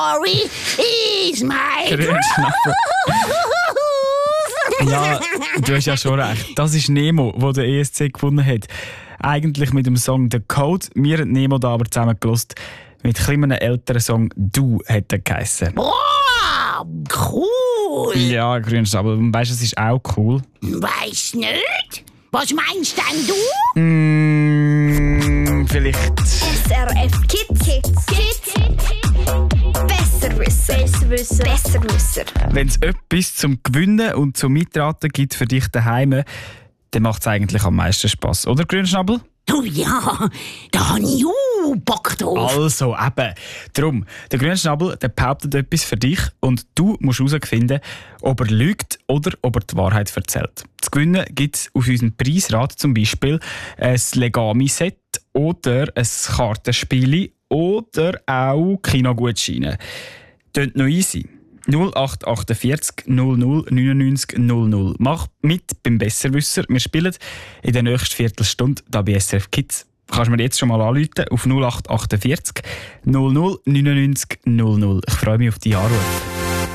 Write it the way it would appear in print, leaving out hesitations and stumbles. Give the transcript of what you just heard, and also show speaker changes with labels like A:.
A: Sorry is my
B: Grünschnabel. Ja, du hast ja schon recht. Das ist Nemo, der den ESC gewonnen hat. Eigentlich mit dem Song «The Code». Wir haben Nemo da aber zusammen gehört. Mit einem älteren Song «Du» hat er geheissen.
A: Wow, cool.
B: Ja, Grünschnabel. Und weißt du, es ist auch cool.
A: Weiss nicht. Was meinst denn du?
B: Vielleicht...
C: SRF Kids. Besserwisser.
B: Wenn es etwas zum Gewinnen und zum Mitraten gibt für dich daheim, dann macht es eigentlich am meisten Spass. Oder, Grünschnabel?
A: Oh ja, da habe ich Bock drauf.
B: Also, eben. Darum, der Grünschnabel der behauptet etwas für dich und du musst herausfinden, ob er lügt oder ob er die Wahrheit erzählt. Zu gewinnen gibt es auf unserem Preisrad zum Beispiel ein Legami-Set oder ein Kartenspiel oder auch Kinogutscheine. Tönt noch easy. 0848 00 99 00. Mach mit beim Besserwisser. Wir spielen in der nächsten Viertelstunde hier bei SRF Kids. Kannst du mir jetzt schon mal anrufen auf 0848 00 99 00. Ich freue mich auf die Anrufe.